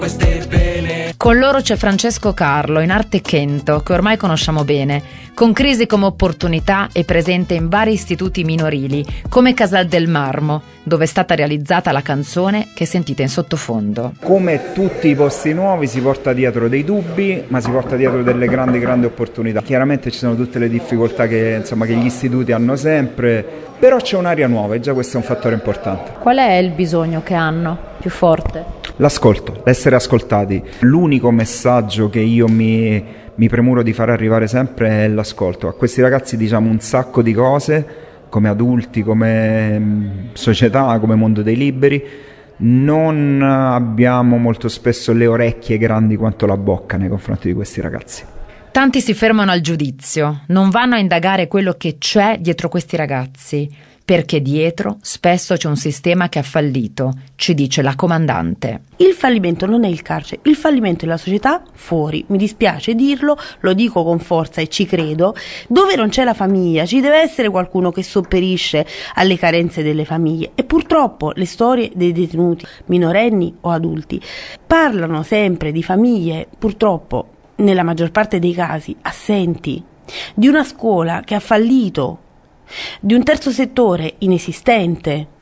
Con loro c'è Francesco Carlo, in arte Kento, che ormai conosciamo bene, con Crisi come opportunità è presente in vari istituti minorili, come Casal del Marmo, dove è stata realizzata la canzone che sentite in sottofondo. Come tutti i posti nuovi si porta dietro dei dubbi, ma si porta dietro delle grandi opportunità. Chiaramente ci sono tutte le difficoltà che gli istituti hanno sempre, però c'è un'aria nuova e già questo è un fattore importante. Qual è il bisogno che hanno più forte? L'ascolto, l'essere ascoltati. L'unico messaggio che io mi premuro di far arrivare sempre è l'ascolto. A questi ragazzi diciamo un sacco di cose, come adulti, come società, come mondo dei liberi. Non abbiamo molto spesso le orecchie grandi quanto la bocca nei confronti di questi ragazzi. Tanti si fermano al giudizio, non vanno a indagare quello che c'è dietro questi ragazzi, perché dietro spesso c'è un sistema che ha fallito, ci dice la comandante. Il fallimento non è il carcere, il fallimento è la società fuori, mi dispiace dirlo, lo dico con forza e ci credo, dove non c'è la famiglia, ci deve essere qualcuno che sopperisce alle carenze delle famiglie e purtroppo le storie dei detenuti, minorenni o adulti, parlano sempre di famiglie purtroppo nella maggior parte dei casi assenti, di una scuola che ha fallito, di un terzo settore inesistente,